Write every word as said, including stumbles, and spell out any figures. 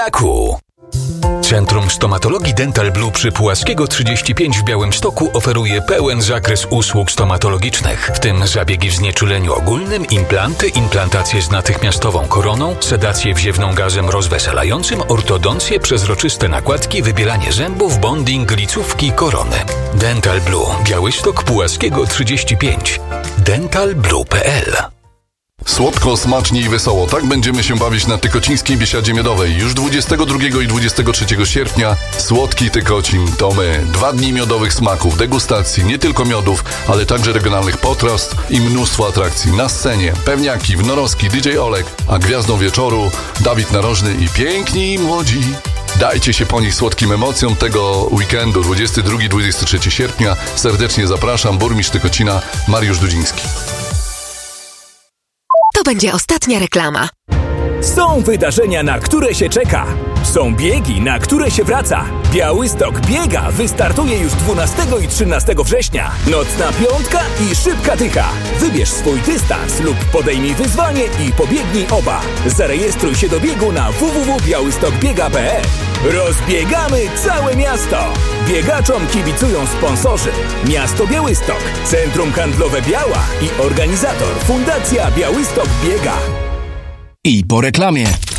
Aku. Centrum Stomatologii Dental Blue przy Pułaskiego trzydzieści pięć w Białymstoku oferuje pełen zakres usług stomatologicznych, w tym zabiegi w znieczuleniu ogólnym, implanty, implantacje z natychmiastową koroną, sedację wziewną gazem rozweselającym, ortodoncję, przezroczyste nakładki, wybielanie zębów, bonding, licówki, korony. Dental Blue, Białystok, Pułaskiego trzydzieści pięć. dental blue kropka p l. Słodko, smacznie i wesoło. Tak będziemy się bawić na Tykocińskiej Biesiadzie Miodowej. Już dwudziestego drugiego i dwudziestego trzeciego sierpnia Słodki Tykocin to my. Dwa dni miodowych smaków, degustacji, nie tylko miodów, ale także regionalnych potraw i mnóstwo atrakcji. Na scenie Pewniaki, Wnorowski, D J Olek, a gwiazdą wieczoru Dawid Narożny i piękni młodzi. Dajcie się po nich słodkim emocjom tego weekendu, dwudziestego drugiego do dwudziestego trzeciego sierpnia. Serdecznie zapraszam, burmistrz Tykocina Mariusz Dudziński. To będzie ostatnia reklama. Są wydarzenia, na które się czeka. Są biegi, na które się wraca. Białystok Biega wystartuje już dwunastego i trzynastego września. Nocna piątka i szybka tycha. Wybierz swój dystans lub podejmij wyzwanie i pobiegnij oba. Zarejestruj się do biegu na w w w kropka białystok biega kropka p l. Rozbiegamy całe miasto. Biegaczom kibicują sponsorzy Miasto Białystok, Centrum Handlowe Biała i organizator Fundacja Białystok Biega. I po reklamie.